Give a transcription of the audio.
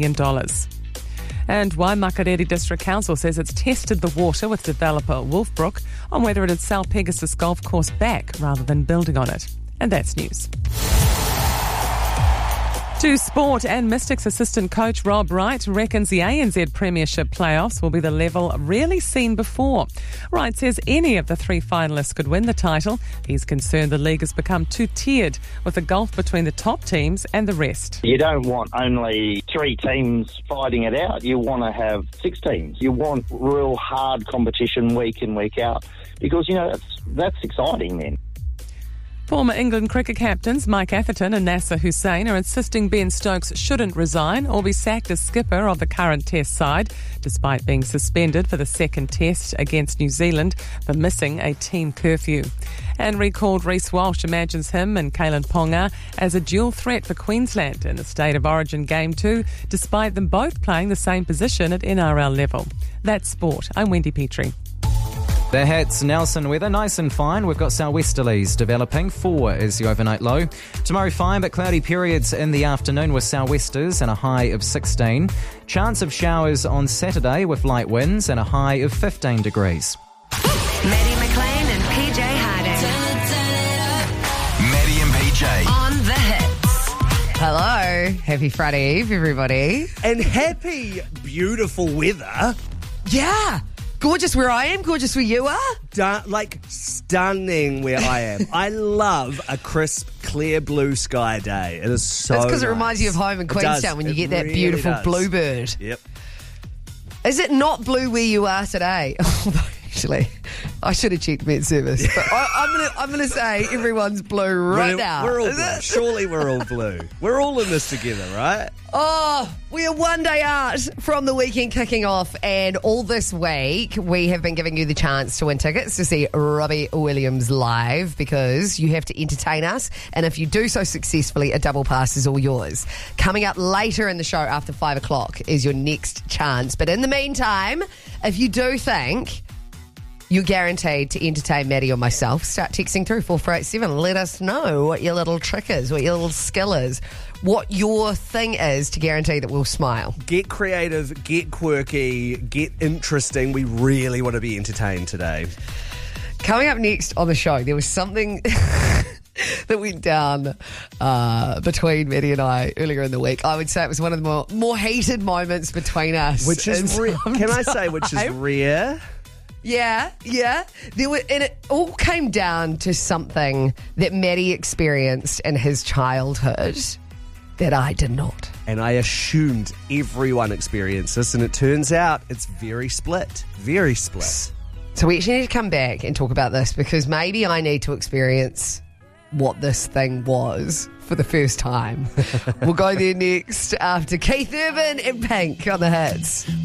million. And Waimakariri District Council says it's tested the water with developer Wolfbrook on whether it'd sell Pegasus Golf Course back rather than building on it. And that's news. To sport, and Mystics assistant coach Rob Wright reckons the ANZ Premiership playoffs will be the level rarely seen before. Wright says any of the three finalists could win the title. He's concerned the league has become too tiered, with a gulf between the top teams and the rest. You don't want only 3 teams fighting it out. You want to have 6 teams. You want real hard competition week in, week out, because, that's exciting then. Former England cricket captains Mike Atherton and Nasser Hussain are insisting Ben Stokes shouldn't resign or be sacked as skipper of the current Test side, despite being suspended for the second Test against New Zealand for missing a team curfew. And recalled Reece Walsh imagines him and Kalen Ponga as a dual threat for Queensland in the State of Origin Game 2, despite them both playing the same position at NRL level. That's sport. I'm Wendy Petrie. The Hats, Nelson weather, nice and fine. We've got sou'westerlies developing. 4 is the overnight low. Tomorrow fine, but cloudy periods in the afternoon with sou'westers and a high of 16. Chance of showers on Saturday with light winds and a high of 15 degrees. Maddie McLean and PJ Harding. Maddie and PJ. On the Hits. Hello. Happy Friday Eve, everybody. And happy, beautiful weather. Yeah. Gorgeous where I am, gorgeous where you are. Stunning where I am. I love a crisp, clear blue sky day. It is so That's because nice. it reminds you of home in Queenstown when you get that really beautiful does. bluebird. Yep. Is it not blue where you are today? Although, actually, I should have checked Met Service. But I'm gonna say everyone's blue right now. We're all Is blue. it? Surely we're all blue. We're all in this together, right? Oh, we are one day out from the weekend kicking off, and all this week we have been giving you the chance to win tickets to see Robbie Williams live, because you have to entertain us, and if you do so successfully, a double pass is all yours. Coming up later in the show after 5 o'clock is your next chance. But in the meantime, if you do think you're guaranteed to entertain Maddie or myself, start texting through 4487. Let us know what your little trick is, what your little skill is, what your thing is to guarantee that we'll smile. Get creative, get quirky, get interesting. We really want to be entertained today. Coming up next on the show, there was something that went down between Maddie and I earlier in the week. I would say it was one of the more heated moments between us. Which is rare. Can I say which is rare? Yeah. And it all came down to something that Maddie experienced in his childhood that I did not. And I assumed everyone experienced this, and it turns out it's very split. Very split. So we actually need to come back and talk about this, because maybe I need to experience what this thing was for the first time. We'll go there next after Keith Urban and Pink on the Hits.